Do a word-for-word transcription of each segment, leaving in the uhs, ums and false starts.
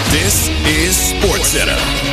This is SportsCenter.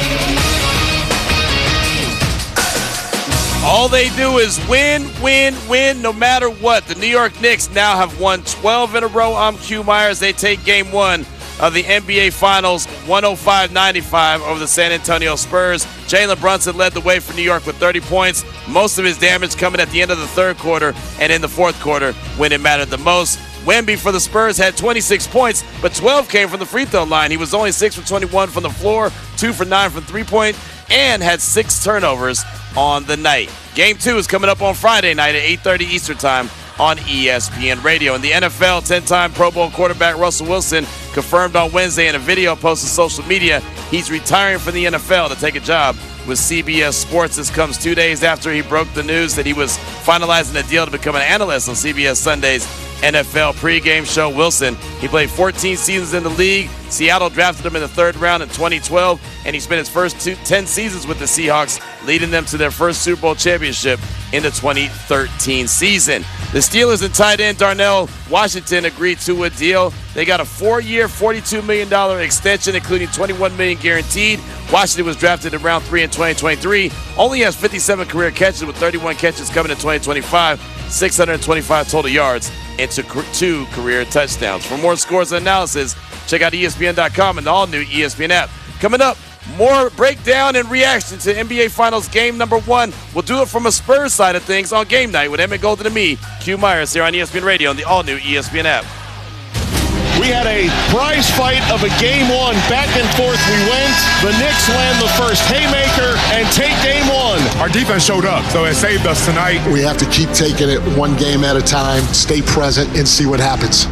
All they do is win, win, win, no matter what. The New York Knicks now have won twelve in a row. I'm Q Myers. They take game one of the N B A Finals, one oh five ninety-five over the San Antonio Spurs. Jalen Brunson led the way for New York with thirty points. Most of his damage coming at the end of the third quarter and in the fourth quarter when it mattered the most. Wemby for the Spurs had twenty-six points, but twelve came from the free throw line. He was only six for twenty-one from the floor, two for nine from three-point, and had six turnovers on the night. Game two is coming up on Friday night at eight thirty Eastern Time on E S P N Radio. In the N F L, ten-time Pro Bowl quarterback Russell Wilson confirmed on Wednesday in a video posted to social media he's retiring from the N F L to take a job with C B S Sports. This comes two days after he broke the news that he was finalizing a deal to become an analyst on C B S Sunday's N F L pregame show. Wilson, he played fourteen seasons in the league. Seattle drafted him in the third round in twenty twelve, and he spent his first two, ten seasons with the Seahawks, leading them to their first Super Bowl championship in the twenty thirteen season. The Steelers and tight end Darnell Washington agreed to a deal. They got a four-year, forty-two million dollars extension, including twenty-one million dollars guaranteed. Washington was drafted in round three in twenty twenty-three. Only has fifty-seven career catches, with thirty-one catches coming in twenty twenty-five, six hundred twenty-five total yards, and two career touchdowns. For more scores and analysis, check out E S P N dot com and the all-new E S P N app. Coming up, more breakdown and reaction to N B A Finals game number one. We'll do it from a Spurs side of things on game night with Emmett Golden and me, Q Myers, here on E S P N Radio and the all-new E S P N app. We had a prize fight of a game one. Back and forth we went. The Knicks land the first haymaker and take game one. Our defense showed up, so it saved us tonight. We have to keep taking it one game at a time, stay present, and see what happens.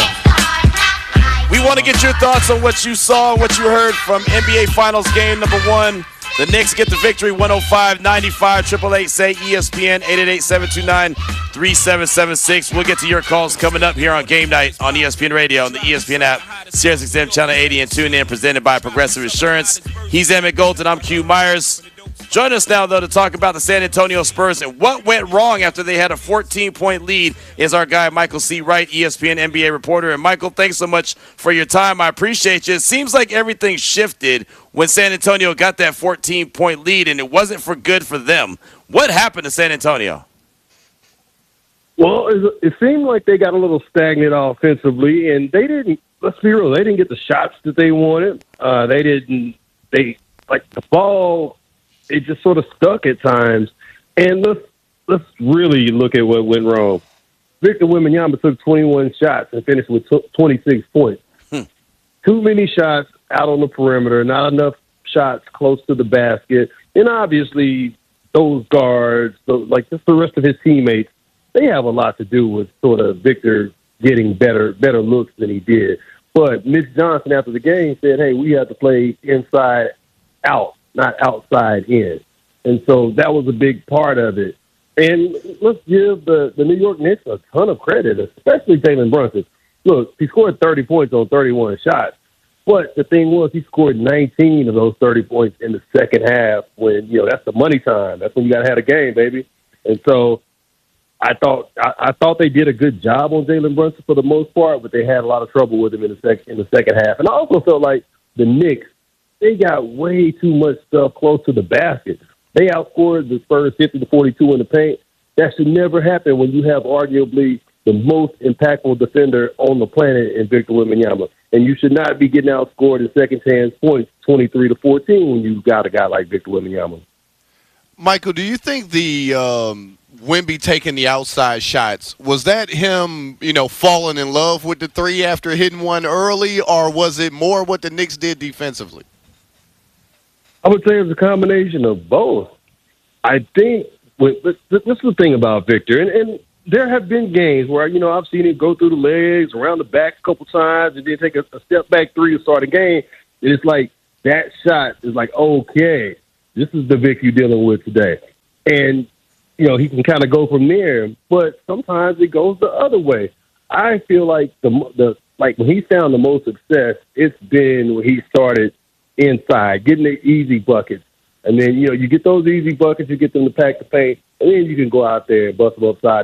We want to get your thoughts on what you saw, what you heard from N B A Finals game number one. The Knicks get the victory, one oh five ninety-five. Triple eight say E S P N, eight eight eight, seven two nine, three seven seven six. We'll get to your calls coming up here on game night on E S P N Radio and the E S P N app, Sirius X M Channel eighty, and tune in, presented by Progressive Insurance. He's Emmett Golden. I'm Q Myers. Join us now, though, to talk about the San Antonio Spurs and what went wrong after they had a fourteen-point lead is our guy, Michael C. Wright, E S P N N B A reporter. And, Michael, thanks so much for your time. I appreciate you. It seems like everything shifted when San Antonio got that fourteen-point lead, and it wasn't for good for them. What happened to San Antonio? Well, it, it seemed like they got a little stagnant offensively, and they didn't, let's be real, they didn't get the shots that they wanted. Uh, they didn't, they, like, the ball, it just sort of stuck at times. And let's let's really look at what went wrong. Victor Wembanyama took twenty-one shots and finished with twenty-six points. Hmm. Too many shots out on the perimeter, not enough shots close to the basket. And obviously, those guards, those, like just the rest of his teammates, they have a lot to do with sort of Victor getting better better looks than he did. But Mitch Johnson, after the game, said, hey, we have to play inside out, not outside in. And so that was a big part of it. And let's give the, the New York Knicks a ton of credit, especially Jalen Brunson. Look, he scored thirty points on thirty-one shots. But the thing was, he scored nineteen of those thirty points in the second half when, you know, that's the money time. That's when you got to have a game, baby. And so I thought I, I thought they did a good job on Jalen Brunson for the most part, but they had a lot of trouble with him in the, sec- in the second half. And I also felt like the Knicks, they got way too much stuff close to the basket. They outscored the Spurs fifty to forty-two in the paint. That should never happen when you have arguably the most impactful defender on the planet in Victor Wembanyama. And you should not be getting outscored in second chance points twenty-three to fourteen when you've got a guy like Victor Wembanyama. Michael, do you think the um, Wemby taking the outside shots, was that him, you know, falling in love with the three after hitting one early, or was it more what the Knicks did defensively? I would say it's a combination of both. I think with, this, this is the thing about Victor, and, and there have been games where, you know, I've seen him go through the legs, around the back a couple times, and then take a, a step back three to start a game. And it's like that shot is like, okay, this is the Vic you're dealing with today. And, you know, he can kind of go from there, but sometimes it goes the other way. I feel like the the like when he found the most success, it's been when he started inside, getting the easy buckets. And then, you know, you get those easy buckets, you get them to pack the paint, and then you can go out there and bust them upside